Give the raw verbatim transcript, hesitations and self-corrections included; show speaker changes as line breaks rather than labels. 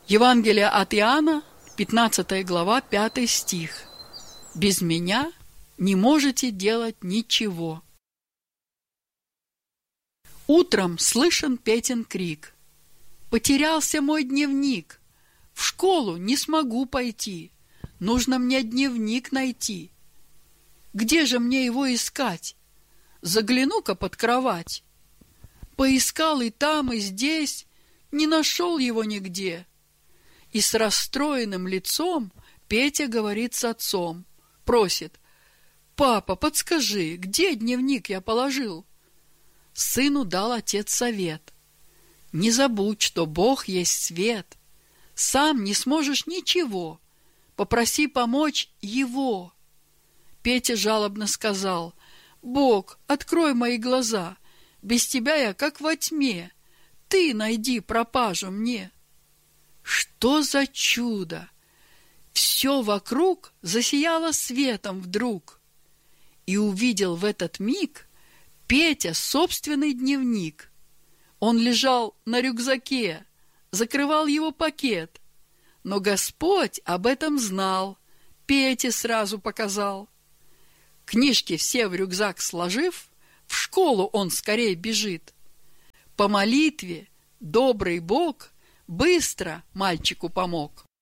Евангелие от Иоанна, пятнадцатая глава, пятый стих. «Без меня не можете делать ничего». Утром слышен Петин крик: «Потерялся мой дневник! В школу не смогу пойти! Нужно мне дневник найти! Где же мне его искать? Загляну-ка под кровать!» Поискал и там, и здесь, не нашел его нигде. И с расстроенным лицом Петя говорит с отцом, просит: «Папа, подскажи, где дневник я положил?» Сыну дал отец совет: «Не забудь, что Бог есть свет. Сам не сможешь ничего, попроси помочь Его». Петя жалобно сказал: «Бог, открой мои глаза, без тебя я как во тьме, ты найди пропажу мне». Что за чудо! Все вокруг засияло светом вдруг, и увидел в этот миг Петя собственный дневник. Он лежал на рюкзаке, закрывал его пакет, но Господь об этом знал, Пете сразу показал. Книжки все в рюкзак сложив, в школу он скорее бежит. По молитве добрый Бог быстро мальчику помог.